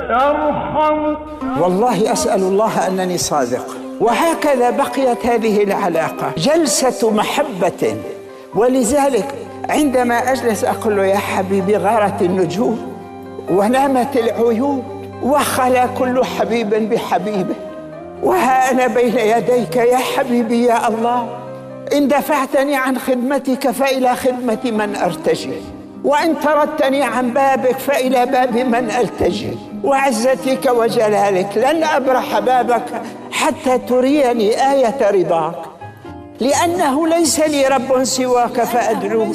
يرحم. والله أسأل الله أنني صادق. وهكذا بقيت هذه العلاقة جلسة محبة. ولذلك عندما أجلس أقول له يا حبيبي غارت النجوم ونامت العيون وخلا كل حبيب بحبيبه، وها أنا بين يديك يا حبيبي يا الله، إن دفعتني عن خدمتك فإلى خدمة من أرتجي، وإن طردتني عن بابك فإلى باب من ألتجي، وعزتك وجلالك لن أبرح بابك حتى تريني آية رضاك، لأنه ليس لي رب سواك فأدعوه،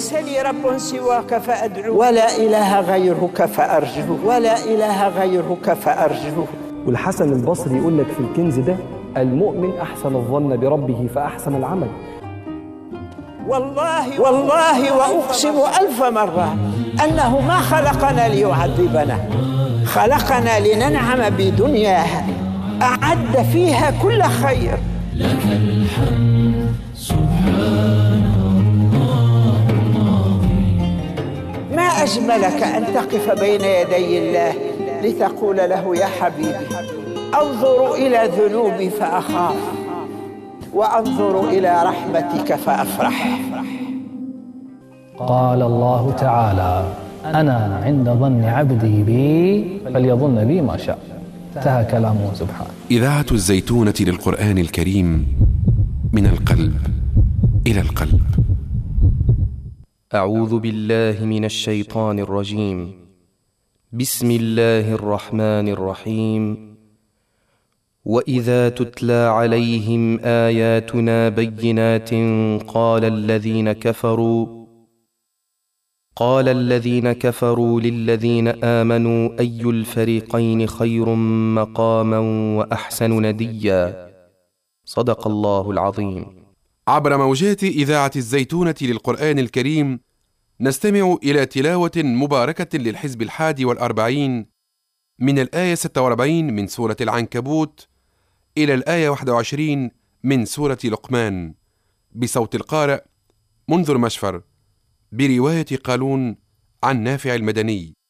ولا إله غيرك فأرجوه، ولا إله غيرك فأرجوه. والحسن البصري يقول لك في الكنز ده: المؤمن أحسن الظن بربه فأحسن العمل. والله وأقسم 1000 مرة أنه ما خلقنا ليعذبنا، خلقنا لننعم بدنياها أعد فيها كل خير. لك الحمد سبحان الله. ما أجملك أن تقف بين يدي الله لتقول له يا حبيبي أنظر إلى ذنوبي فأخاف وأنظر إلى رحمتك فأفرح. قال الله تعالى: أنا عند ظن عبدي بي فليظن بي ما شاء. انتهى كلامه سبحانه. إذاعة الزيتونة للقرآن الكريم، من القلب إلى القلب. أعوذ بالله من الشيطان الرجيم. بسم الله الرحمن الرحيم. وإذا تتلى عليهم آياتنا بينات قال الذين كفروا للذين آمنوا أي الفريقين خير مقاما وأحسن نديا. صدق الله العظيم. عبر موجات إذاعة الزيتونة للقرآن الكريم نستمع إلى تلاوة مباركة للحزب 41 من الآية 46 من سورة العنكبوت إلى الآية 21 من سورة لقمان، بصوت القارئ منذر مشفر، برواية قالون عن نافع المدني.